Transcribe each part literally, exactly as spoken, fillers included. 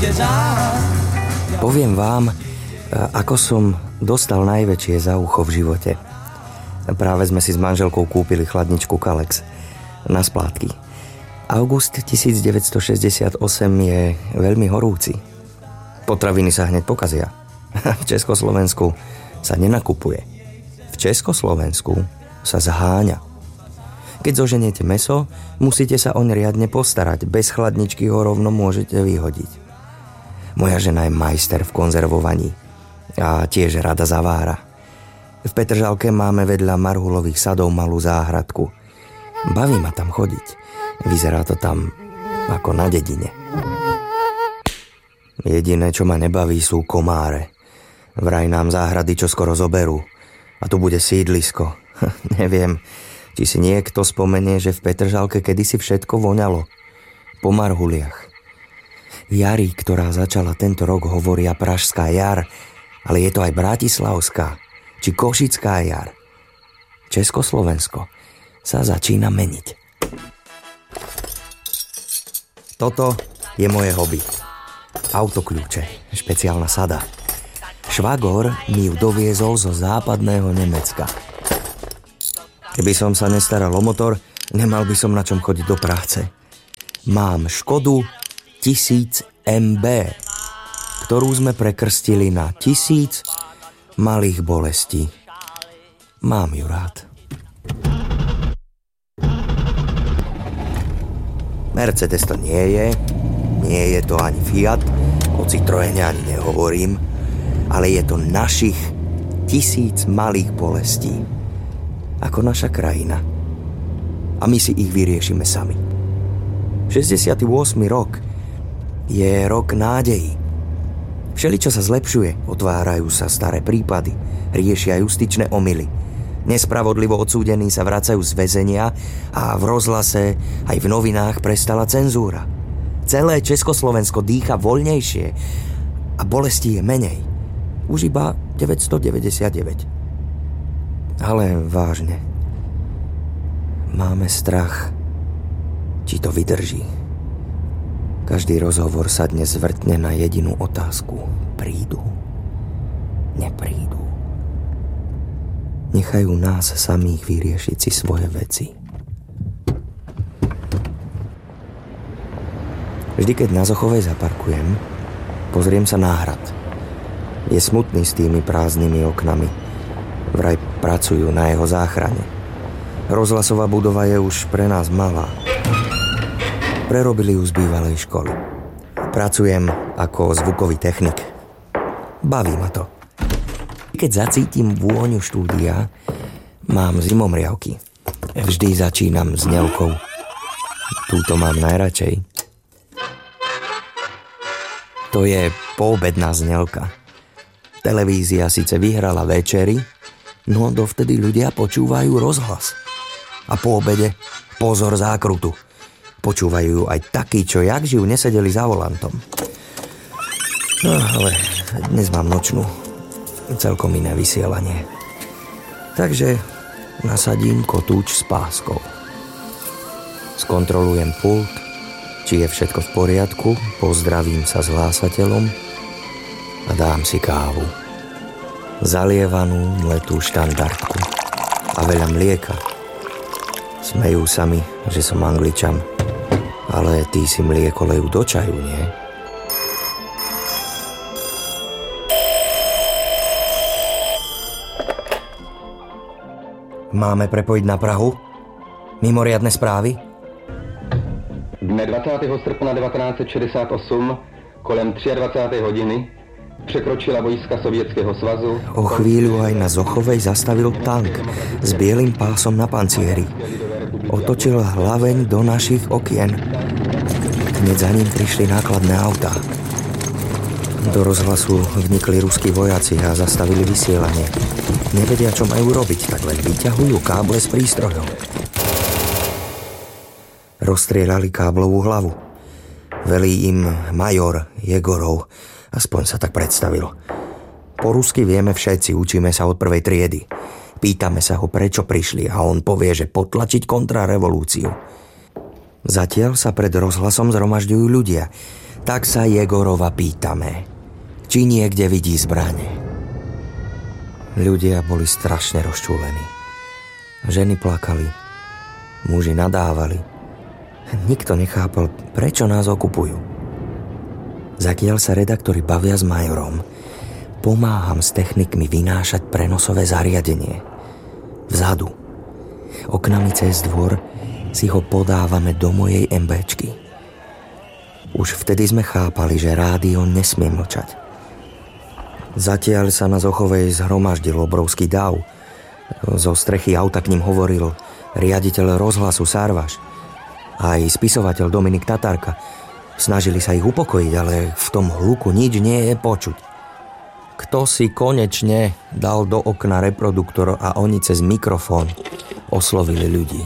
Poviem vám, ako som dostal najväčšie za ucho v živote. Práve sme si s manželkou kúpili chladničku Kalex na splátky. August devätnásťstošesťdesiatosem je veľmi horúci. Potraviny sa hneď pokazia. V Československu sa nenakupuje. V Československu sa zháňa. Keď zoženiete mäso, musíte sa oň riadne postarať. Bez chladničky ho rovno môžete vyhodiť. Moja žena je majster v konzervovaní a tiež rada zavára. V Petržalke máme vedľa marhulových sadov malú záhradku. Baví ma tam chodiť. Vyzerá to tam ako na dedine. Jediné, čo ma nebaví, sú komáre. Vraj nám záhrady čoskoro zoberú. A tu bude sídlisko. Neviem, či si niekto spomenie, že v Petržalke kedysi všetko voňalo. Po marhuliach. Jari, ktorá začala tento rok, hovoria Pražská jar, ale je to aj Bratislavská či Košická jar. Československo sa začína meniť. Toto je moje hobby. Autokľúče, špeciálna sada. Švagor mi ju doviezol zo západného Nemecka. Keby som sa nestaral o motor, nemal by som na čom chodiť do práce. Mám Škodu tisíc em bé, ktorú sme prekrstili na tisíc malých bolestí. Mám ju rád. Mercedes to nie je, nie je to ani Fiat, o Citroene ani nehovorím, ale je to našich tisíc malých bolestí. Ako naša krajina. A my si ich vyriešime sami. šesťdesiaty ôsmy rok je rok nádejí. Všeličo sa zlepšuje, otvárajú sa staré prípady, riešia justičné omyly. Nespravodlivo odsúdení sa vracajú z väzenia a v rozhlase aj v novinách prestala cenzúra. Celé Československo dýcha voľnejšie a bolestí je menej. Už iba deväťstodeväťdesiatdeväť. Ale vážne, máme strach, či to vydrží. Každý rozhovor sa dnes zvrtne na jedinú otázku. Prídu? Neprídu? Nechajú nás samých vyriešiť si svoje veci. Vždy, keď na Zochovej zaparkujem, pozriem sa na hrad. Je smutný s tými prázdnymi oknami. Vraj pracujú na jeho záchrane. Rozhlasová budova je už pre nás malá. Prerobili ju z bývalej školy. Pracujem ako zvukový technik. Baví ma to. Keď zacítim vôňu štúdia, mám zimomriavky. Vždy začínam s ňelkou. Túto mám najradšej. To je poobedná znelka. Televízia síce vyhrala večery, no dovtedy ľudia počúvajú rozhlas. A po obede pozor zákrutu. Počúvajú aj takí, čo jak žijú nesedeli za volantom. No, ale dnes mám nočnú. Celkom iné vysielanie. Takže nasadím kotúč s páskou. Skontrolujem pult, či je všetko v poriadku, pozdravím sa s hlásateľom a dám si kávu. Zalievanú mletú štandardku a veľa mlieka. Smejú sa mi, že som Angličan. Ale tí si mlieko lejú do čaju, nie? Máme prepojiť na Prahu? Mimoriadne správy? Dne dvacátého srpna devatenáct set šedesát osm kolem dvacáté třetí hodiny překročila vojska Sovětského svazu. O chvíľu aj na Zochovej zastavil tank s bielým pásom na pancieri. Otočil hlaveň do našich okien. Hneď za ním prišli nákladné autá. Do rozhlasu vnikli ruskí vojaci a zastavili vysielanie. Nevedia, čo majú robiť, tak len vyťahujú káble z prístrojov. Rozstrieľali káblovú hlavu. Velí im major Jegorov, aspoň sa tak predstavil. Po rusky vieme všetci, učíme sa od prvej triedy. Pýtame sa ho, prečo prišli a on povie, že potlačiť kontrarevolúciu. Zatiaľ sa pred rozhlasom zhromažďujú ľudia. Tak sa Jegorova pýtame, či niekde vidí zbrane. Ľudia boli strašne rozčúlení. Ženy plakali, muži nadávali. Nikto nechápal, prečo nás okupujú. Zakiaľ sa redaktori bavia s majorom, pomáham s technikmi vynášať prenosové zariadenie. Vzadu, oknami cez dvor, si ho podávame do mojej MBčky. Už vtedy sme chápali, že rádio nesmie mlčať. Zatiaľ sa na Zochovej zhromaždil obrovský dav. Zo strechy auta k ním hovoril riaditeľ rozhlasu Sarvaš. Aj spisovateľ Dominik Tatárka. Snažili sa ich upokojiť, ale v tom hluku nič nie je počuť. Kto si konečne dal do okna reproduktor a oni cez mikrofón oslovili ľudí.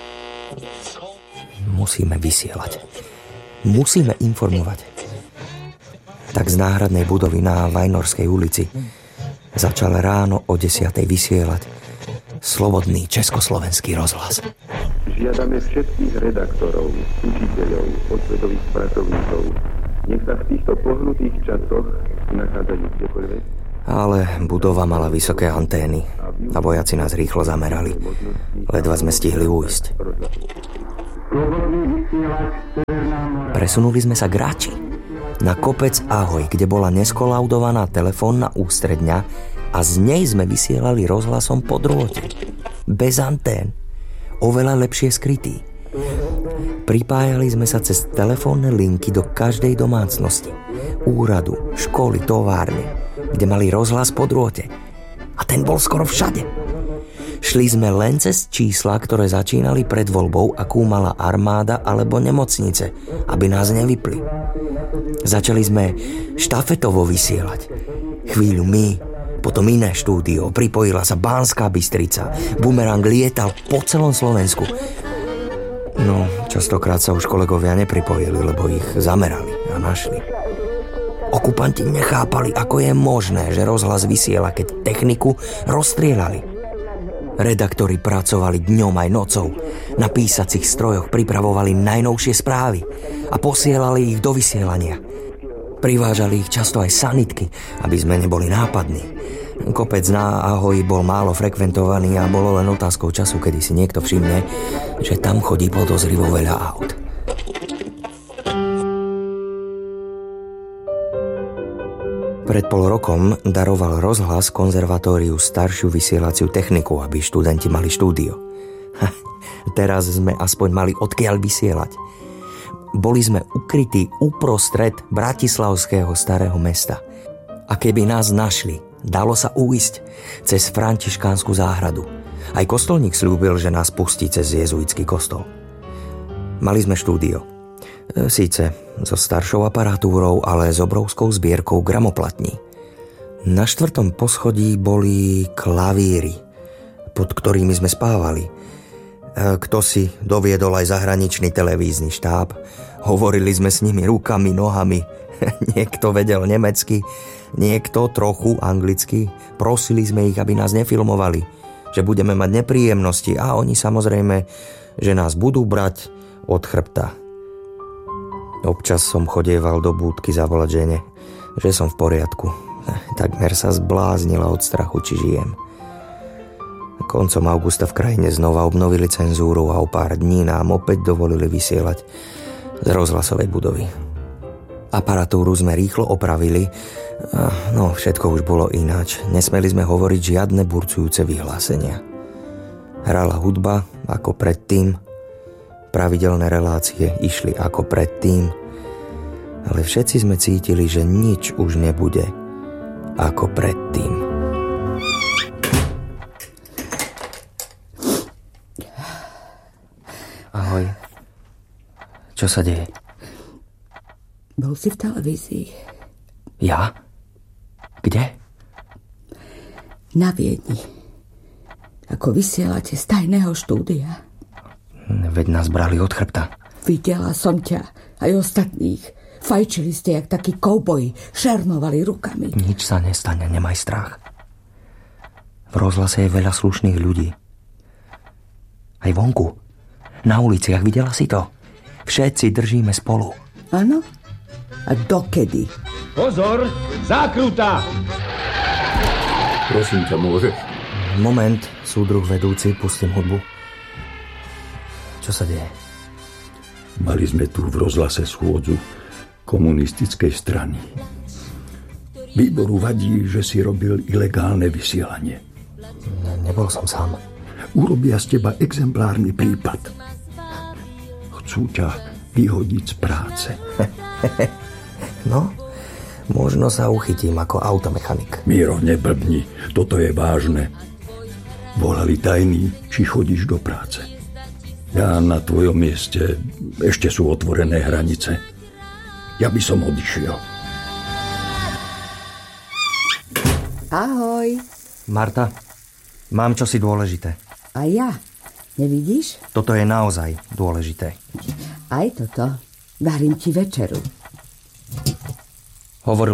Musíme vysielať. Musíme informovať. Tak z náhradnej budovy na Vajnorskej ulici začal ráno o desiatej vysielať Slobodný československý rozhlas. Žiadame všetkých redaktorov, učiteľov, osvetových pracovníkov, nech sa v týchto pohnutých časoch nachádzajú kdekoľvek. Ale budova mala vysoké antény a vojaci nás rýchlo zamerali. Ledva sme stihli ujsť. Presunuli sme sa k Rači, na kopec Ahoj, kde bola neskolaudovaná telefónna ústredňa a z nej sme vysielali rozhlasom po drôte. Bez antén. Oveľa lepšie skrytý. Pripájali sme sa cez telefónne linky do každej domácnosti, úradu, školy, továrne, kde mali rozhlas po drôte. A ten bol skoro všade. Šli sme len cez čísla, ktoré začínali pred voľbou, akú mala armáda alebo nemocnice, aby nás nevypli. Začali sme štafetovo vysielať. Chvíľu my, potom iné štúdio, pripojila sa Banská Bystrica. Bumerang lietal po celom Slovensku. No, častokrát sa už kolegovia nepripojili, lebo ich zamerali a našli. Okupanti nechápali, ako je možné, že rozhlas vysiela, keď techniku rozstrieľali. Redaktori pracovali dňom aj nocou. Na písacích strojoch pripravovali najnovšie správy a posielali ich do vysielania. Privážali ich často aj sanitky, aby sme neboli nápadní. Kopec na Ahoj bol málo frekventovaný a bolo len otázkou času, kedy si niekto všimne, že tam chodí podozrivo veľa aut. Pred pol rokom daroval rozhlas konzervatóriu staršiu vysielaciu techniku, aby študenti mali štúdio. Teraz sme aspoň mali odkiaľ vysielať. Boli sme ukrytí uprostred bratislavského starého mesta. A keby nás našli, dalo sa uísť cez františkánsku záhradu. Aj kostolník sľúbil, že nás pustí cez jezuitský kostol. Mali sme štúdio. Síce so staršou aparatúrou, ale s obrovskou zbierkou gramoplatní. Na štvrtom poschodí boli klavíry, pod ktorými sme spávali. Kto si doviedol aj zahraničný televízny štáb. Hovorili sme s nimi rukami, nohami. Niekto vedel nemecky, niekto trochu anglicky. Prosili sme ich, aby nás nefilmovali, že budeme mať nepríjemnosti a oni samozrejme, že nás budú brať od chrbta. Občas som chodieval do búdky zavolať žene, že som v poriadku. Takmer sa zbláznila od strachu, či žijem. Koncom augusta v krajine znova obnovili cenzúru a o pár dní nám opäť dovolili vysielať z rozhlasovej budovy. Aparatúru sme rýchlo opravili, no všetko už bolo ináč. Nesmeli sme hovoriť žiadne burcujúce vyhlásenia. Hrala hudba ako predtým, pravidelné relácie išli ako predtým, ale všetci sme cítili, že nič už nebude ako predtým. Ahoj. Čo sa deje? Bol si v televízii. Ja? Kde? Na Viedni. Ako vysielate z tajného štúdia. Veď nás brali od chrbta. Videla som ťa, aj ostatných. Fajčili ste jak takí kouboji, šermovali rukami. Nič sa nestane, nemaj strach. V rozhlase je veľa slušných ľudí. Aj vonku, na uliciach, videla si to? Všetci držíme spolu. Áno, A dokedy? Pozor, zákruta! Prosím ťa, môžeš? Moment, súdruh vedúci, pustím hudbu. Čo sa deje? Mali sme tu v rozhlase schôdzu komunistickej strany. Výboru vadí, že si robil ilegálne vysielanie. Ne, nebol som sám. Urobia z teba exemplárny prípad. Chcú ťa vyhodiť z práce. No, možno sa uchytím ako automechanik. Miro, neblbni, toto je vážne. Volali tajní, či chodíš do práce. Ja na tvojom mieste, ešte sú otvorené hranice. Ja by som odišiel. Ahoj. Marta, mám čosi dôležité. A ja? Nevidíš? Toto je naozaj dôležité. Aj toto. Varím ti večeru. Hovoril